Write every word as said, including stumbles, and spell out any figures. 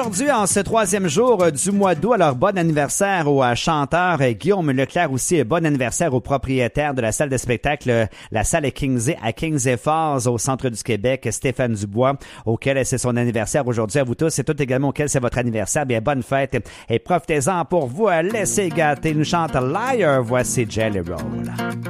aujourd'hui, en ce troisième jour du mois d'août, alors bon anniversaire au chanteur Guillaume Leclerc, aussi bon anniversaire au propriétaire de la salle de spectacle, la salle Kingsley à Kingsley Falls, au centre du Québec, Stéphane Dubois, auquel c'est son anniversaire aujourd'hui. À vous tous et toutes également auquel c'est votre anniversaire. Bien, bonne fête et profitez-en pour vous laisser gâter. Nous chante Liar, voici Jelly Roll.